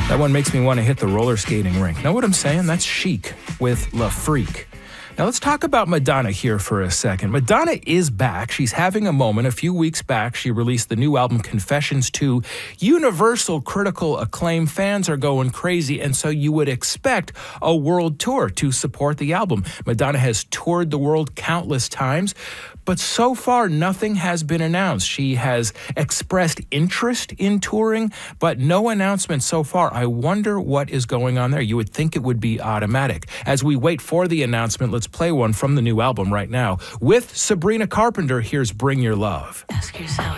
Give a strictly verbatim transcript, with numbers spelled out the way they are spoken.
That one makes me want to hit the roller skating rink. Know what I'm saying? That's Chic with La Freak. Now let's talk about Madonna here for a second. Madonna is back. She's having a moment. A few weeks back, she released the new album Confessions two. Universal critical acclaim. Fans are going crazy, and so you would expect a world tour to support the album. Madonna has toured the world countless times, but so far nothing has been announced. She has expressed interest in touring, but no announcement so far. I wonder what is going on there. You would think it would be automatic. As we wait for the announcement, let's play one from the new album right now. With Sabrina Carpenter, here's Bring Your Love. Ask yourself,